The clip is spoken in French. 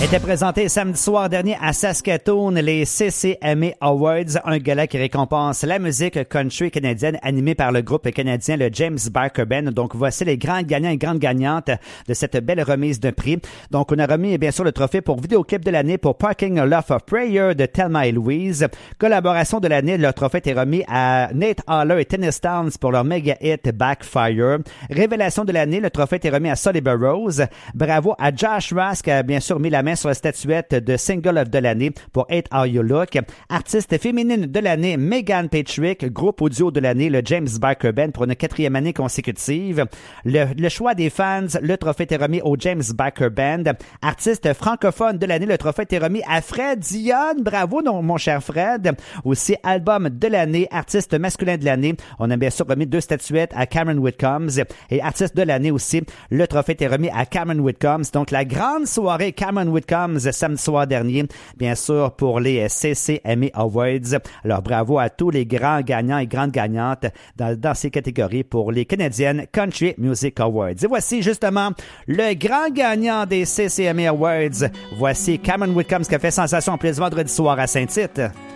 Était présenté samedi soir dernier à Saskatoon les CCMA Awards, un gala qui récompense la musique country canadienne animée par le groupe canadien le James Barker Band. Donc voici les grands gagnants et grandes gagnantes de cette belle remise de prix. Donc on a remis bien sûr le trophée pour vidéoclip de l'année pour Parking Lot of Prayer de Thelma et Louise. Collaboration de l'année, le trophée est remis à Nate Haller et Tennis Towns pour leur méga hit Backfire. Révélation de l'année, le trophée est remis à Sully Burrows. Bravo à Josh Rask qui a bien sûr mis la main sur la statuette de Single de l'année pour Hate How You Look. Artiste féminine de l'année, Megan Patrick. Groupe audio de l'année, le James Barker Band pour une 4e année consécutive. Le choix des fans, le trophée est remis au James Barker Band. Artiste francophone de l'année, le trophée est remis à Fred Dionne. Bravo, mon cher Fred. Aussi, album de l'année, artiste masculin de l'année. On a bien sûr remis 2 statuettes à Cameron Whitcombs. Et artiste de l'année aussi, le trophée est remis à Cameron Whitcombs. Donc, la grande soirée Cameron Whitcombs samedi soir dernier, bien sûr, pour les CCMA Awards. Alors, bravo à tous les grands gagnants et grandes gagnantes dans ces catégories pour les Canadiennes Country Music Awards. Et voici justement le grand gagnant des CCMA Awards. Voici Cameron Whitcombs qui a fait sensation en plus vendredi soir à Saint-Tite.